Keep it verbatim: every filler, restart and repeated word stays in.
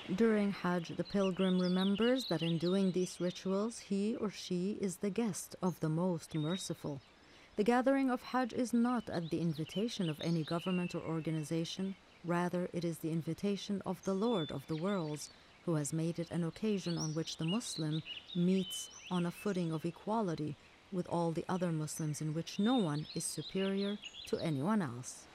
During Hajj, the pilgrim remembers that in doing these rituals, he or she is the guest of the Most Merciful. The gathering of Hajj is not at the invitation of any government or organization. Rather, it is the invitation of the Lord of the worlds, who has made it an occasion on which the Muslim meets on a footing of equality with all the other Muslims, in which no one is superior to anyone else.